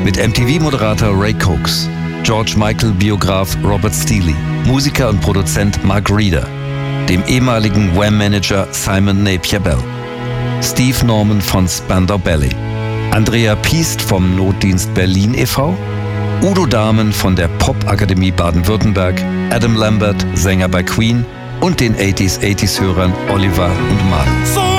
Mit MTV-Moderator Ray Cox, George Michael-Biograf Robert Steely, Musiker und Produzent Mark Reeder, dem ehemaligen Wham-Manager Simon Napier Bell, Steve Norman von Spandau Ballet, Andrea Piest vom Notdienst Berlin e.V., Udo Dahmen von der Popakademie Baden-Württemberg, Adam Lambert, Sänger bei Queen, und den 80s-Hörern Oliver und Marlon.